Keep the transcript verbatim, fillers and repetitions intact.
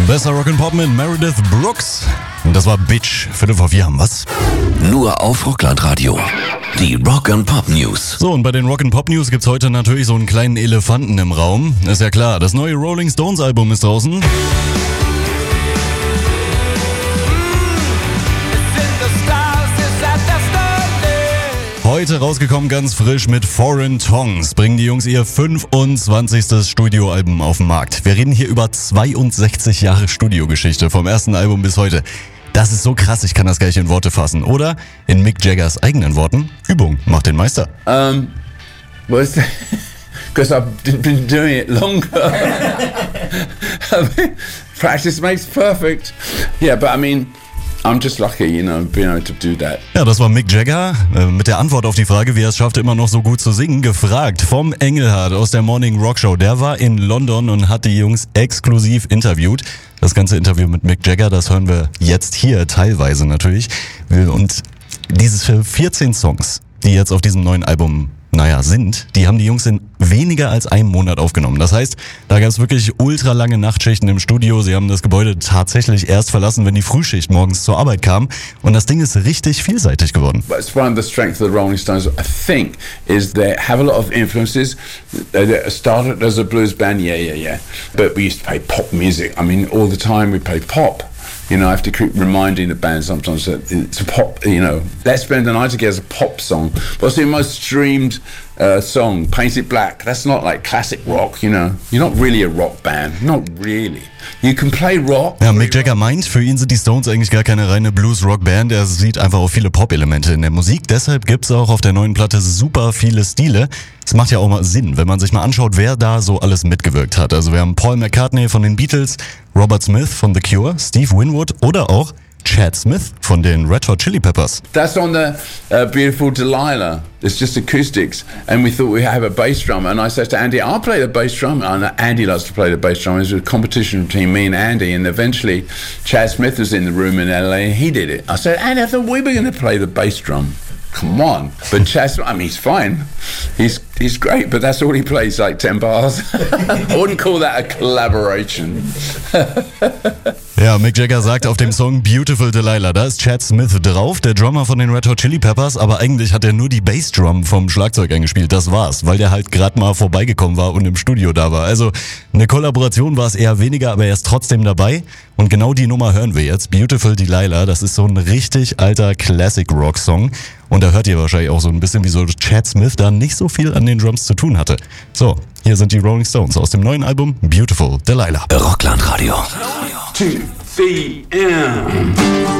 Besser Rock'n'Pop mit Meredith Brooks. Und das war Bitch. Viertel vor vier haben wir's. Nur auf Rocklandradio. Die Rock'n'Pop News. So, und bei den Rock'n'Pop News gibt's heute natürlich so einen kleinen Elefanten im Raum. Ist ja klar, das neue Rolling Stones Album ist draußen. Heute rausgekommen, ganz frisch mit Foreign Tongues, bringen die Jungs ihr fünfundzwanzigstes Studioalbum auf den Markt. Wir reden hier über zweiundsechzig Jahre Studiogeschichte, vom ersten Album bis heute. Das ist so krass, ich kann das gar nicht in Worte fassen. Oder in Mick Jaggers eigenen Worten, Übung macht den Meister. Um, well, because I've been doing it longer. I mean, practice makes perfect. Yeah, but I mean... I'm just lucky, you know, being able to do that. Ja, das war Mick Jagger äh, mit der Antwort auf die Frage, wie er es schafft, immer noch so gut zu singen, gefragt vom Engelhardt aus der Morning Rock Show. Der war in London und hat die Jungs exklusiv interviewt. Das ganze Interview mit Mick Jagger, das hören wir jetzt hier, teilweise natürlich. Und diese vierzehn Songs, die jetzt auf diesem neuen Album naja, sind, die haben die Jungs in weniger als einem Monat aufgenommen. Das heißt, da gab es wirklich ultra lange Nachtschichten im Studio. Sie haben das Gebäude tatsächlich erst verlassen, wenn die Frühschicht morgens zur Arbeit kam. Und das Ding ist richtig vielseitig geworden. It's one of the strengths of the Rolling Stones, I think, is they have a lot of influences. They started as a blues band, yeah, yeah, yeah. But we used to play pop music. I mean, all the time we played pop. You know, I have to keep reminding the band sometimes that it's a pop, you know, Let's Spend the Night Together is a pop song. What's the most streamed uh, song? Painted Black. That's not like classic rock, you know. You're not really a rock band. Not really. You can play rock. Ja, Mick Jagger meint, für ihn sind die Stones eigentlich gar keine reine Blues-Rock-Band. Er sieht einfach auch viele Pop-Elemente in der Musik. Deshalb gibt's auch auf der neuen Platte super viele Stile. Es macht ja auch mal Sinn, wenn man sich mal anschaut, wer da so alles mitgewirkt hat. Also wir haben Paul McCartney von den Beatles, Robert Smith von The Cure, Steve Winwood oder auch Chad Smith von den Red Hot Chili Peppers. That's on the uh, Beautiful Delilah. It's just acoustics. And we thought we have a bass drummer. And I said to Andy, I'll play the bass drum. And Andy loves to play the bass drum. It was a competition between me and Andy. And eventually Chad Smith was in the room in L A and he did it. I said, Andy, I thought we were going to play the bass drum. Come on. But Chad Smith, I mean, he's fine. He's he's great, but that's all he plays, like ten bars. I wouldn't call that a collaboration. Ja, Mick Jagger sagt auf dem Song Beautiful Delilah, da ist Chad Smith drauf, der Drummer von den Red Hot Chili Peppers, aber eigentlich hat er nur die Bassdrum vom Schlagzeug eingespielt, das war's, weil der halt gerade mal vorbeigekommen war und im Studio da war. Also eine Kollaboration war es eher weniger, aber er ist trotzdem dabei und genau die Nummer hören wir jetzt, Beautiful Delilah, das ist so ein richtig alter Classic-Rock-Song und da hört ihr wahrscheinlich auch so ein bisschen, wie so Chad Smith da nicht so viel an den Drums zu tun hatte. So, hier sind die Rolling Stones aus dem neuen Album Beautiful Delilah. Rocklandradio. Two, three, and...